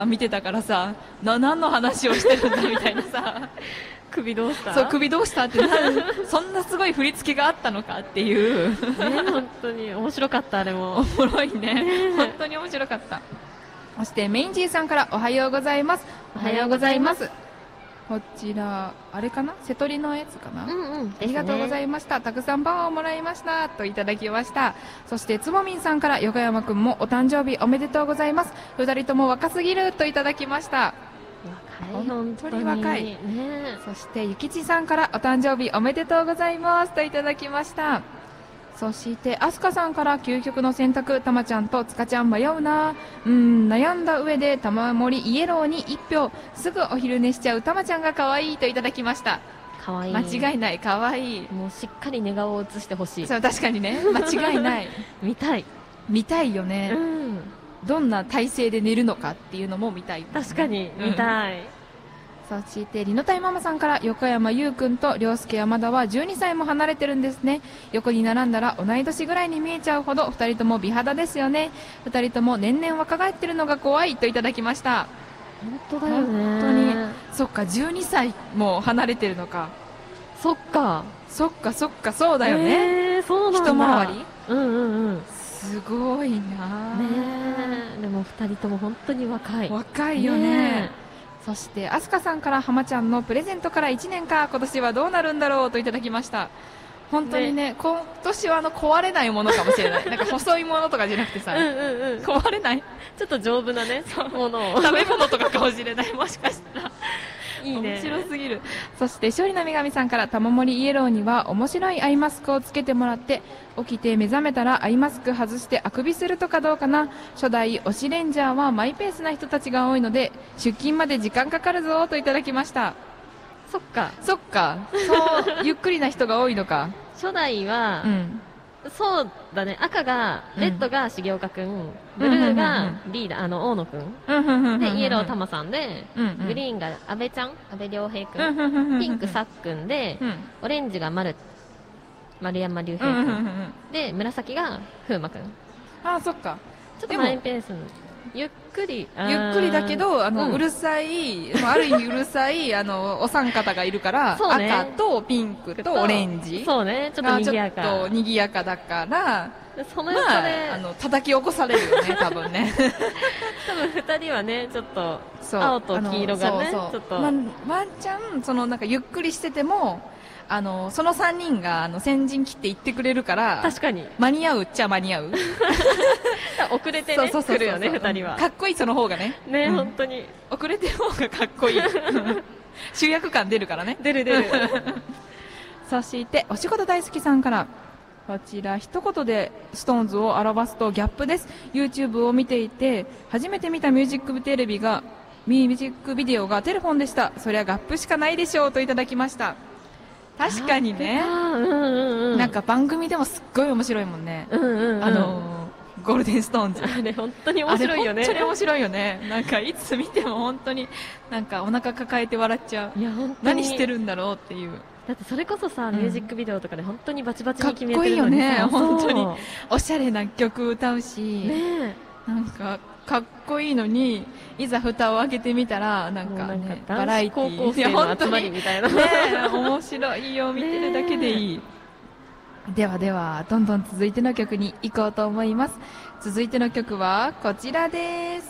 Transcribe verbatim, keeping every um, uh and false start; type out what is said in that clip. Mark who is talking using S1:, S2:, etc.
S1: 見てたからさ、な何の話をしてるんだみたいなさ
S2: 首どうした
S1: そう首どうしたってなそんなすごい振り付けがあったのかっていう
S2: ね本当に面白かった。あれも
S1: おもろいね本当に面白かった。そしてメインジーさんからおはようございます。
S2: おはようございます。
S1: こちらあれかな、瀬戸りのやつかな、
S2: うんうん、
S1: ありがとうございました。たくさんパワーをもらいましたといただきました。そしてつもみんさんから横山くんもお誕生日おめでとうございます。二人とも若すぎるといただきました。
S2: 若い、本当に
S1: 若い、
S2: ね、
S1: そしてゆきちさんからお誕生日おめでとうございますといただきました。そしてあすかさんから究極の選択、たまちゃんとつかちゃん迷うな、うーん悩んだ上でたまもりイエローにいち票、すぐお昼寝しちゃうたまちゃんが可愛いといただきました。
S2: かわいい、
S1: 間違いない、可愛い。
S2: もうしっかり寝顔を映してほしい。
S1: そう確かにね、間違いない
S2: 見たい
S1: 見たいよね、
S2: うん、
S1: どんな体勢で寝るのかっていうのも見たい、ね、
S2: 確かに見たい、うん、
S1: そしてリノタイママさんから横山優くんと涼介山田はじゅうにさいも離れてるんですね。横に並んだら同い年ぐらいに見えちゃうほどふたりとも美肌ですよね。ふたりとも年々若返ってるのが怖いといただきました。
S2: 本当だよね、
S1: 本当にそっか、じゅうにさいも離れてるのか。
S2: そっか
S1: そっかそっか、そうだよね、
S2: えー、そうなんだ、
S1: 一回り、
S2: うんうんうん、
S1: すごいなね。
S2: でもふたりとも本当に若い
S1: 若いよ ね, ねそしてあすかさんから浜ちゃんのプレゼントからいちねんか、今年はどうなるんだろうといただきました。本当に ね, ね今年はあの壊れないものかもしれないなんか細いものとかじゃなくてさうんうん、うん、壊れない
S2: ちょっと丈夫なねものを
S1: 食べ物とかかもしれないもしかしたら
S2: いいね、
S1: 面白すぎる。そして勝利の女神さんから玉森イエローには面白いアイマスクをつけてもらって、起きて目覚めたらアイマスク外してあくびするとかどうかな。初代推しレンジャーはマイペースな人たちが多いので出勤まで時間かかるぞといただきました。
S2: そっか
S1: そっか、そうゆっくりな人が多いのか。
S2: 初代は、うん、そうだね、赤がレッドが重岡くん、うん、ブルーがリーダー、あの大野くん、うん、でイエロータマさんで、うんうん、グリーンが阿部ちゃん、阿部良平くん、うん、ピンクさっくんで、うん、オレンジが丸丸山隆平くん、うんうんうん、で紫が風磨くん。
S1: ああそっか、
S2: ちょっとマイペースのゆっくり
S1: ゆっくりだけどあの、うん、うるさい、ある意味うるさいあのお三方がいるから、ね、赤とピンクとオレンジ、
S2: そうね、ちょっと賑やか、
S1: ちょっと賑やかだから
S2: その横で、
S1: まあ、あの叩き起こされるよね多分ね
S2: 多分ふたりはねちょっと青と黄色がね
S1: そうそう、
S2: ちょっと、
S1: ま、ワンチャンそのなんかゆっくりしててもあのそのさんにんがあの先陣切って行ってくれるから、
S2: 確かに
S1: 間に合うっちゃ間に合う
S2: 遅れてね来るよね、ふたりは。
S1: かっこいい、その方がね
S2: ね、
S1: うん、
S2: 本当に
S1: 遅れてる方がかっこいい主役感出るからね。
S2: 出る出る
S1: そしてお仕事大好きさんからこちら一言でストーンズを表すとギャップです。 YouTube を見ていて初めて見たミュージックテレビがミュージックビデオがテレフォンでした。そりゃギャップしかないでしょうといただきました。確かにね、うんうんうん、なんか番組でもすっごい面白いもんね、うんうんうん、あのゴールデンストーンズ、
S2: あれ本当に面白いよね。
S1: 本当に面白いよね。なんかいつ見ても本当になんかお腹抱えて笑っちゃう。いや本当に何してるんだろうっていう。
S2: だってそれこそさ、うん、ミュージックビデオとかで本当にバチバチに決めてるのにさ、
S1: かっこいいよね、本当におしゃれな曲歌うし、ね、なんかかっこいいのにいざ蓋を開けてみたらなんか、ね、
S2: バラエティー、高校生の集まりみたいな、
S1: ね、面白いよ、見てるだけでいい、ね、ではではどんどん続いての曲に行こうと思います。続いての曲はこちらです。